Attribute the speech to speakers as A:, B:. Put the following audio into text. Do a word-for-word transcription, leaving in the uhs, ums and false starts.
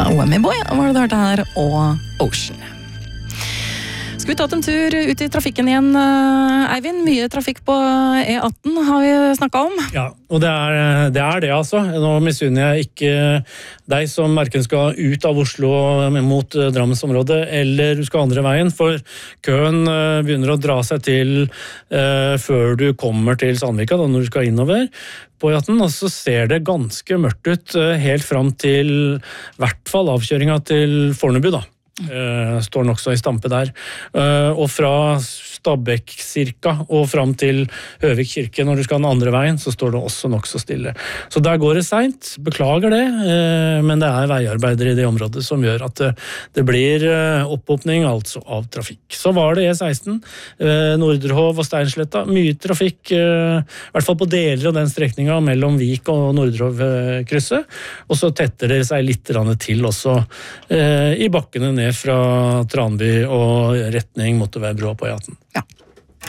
A: Whammy Boy var det du hørte her, og Ocean. Skal vi ta en tur ut i trafikken igjen, Eivind? Mye trafikk på E atten har vi snakket om.
B: Ja, og det er det, er det altså. Nå misunner jeg ikke deg som hverken skal ut av Oslo mot Drammensområdet, eller du skal andre veien, for køen begynner å dra seg til uh, før du kommer til Sandvika, da, når du skal innover på E atten, og så ser det ganske mørkt ut uh, helt fram til i hvert fall avkjøringa til Fornebu, da. Uh, står nok så i stampe der. Uh, og fra Stabekk cirka, og fram til Høvik kirke, når du skal den andre veien, så står det også nok så stille. Så der går det sent, beklager det, uh, men det er veiarbeidere i det området som gjør at uh, det blir uh, oppåpning altså av trafikk. Så var det E seksten, uh, Nordrehov og Steinsletta, mye trafikk, uh, i hvert fall på deler av den strekningen mellom Vik og Nordrehov-krysset, og så tetter det seg litt til også uh, i bakkene ned fra Tranby og retning motorveibrua på E atten.
A: Ja.